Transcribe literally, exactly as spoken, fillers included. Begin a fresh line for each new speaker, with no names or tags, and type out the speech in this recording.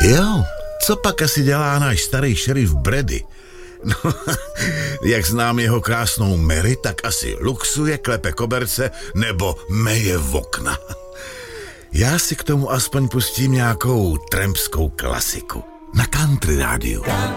Jo, co pak asi dělá náš starý šerif Brady? No, jak znám jeho krásnou Mary, tak asi luxuje, klepe koberce nebo meje v okna. Já si k tomu aspoň pustím nějakou trampskou klasiku na Country rádiu.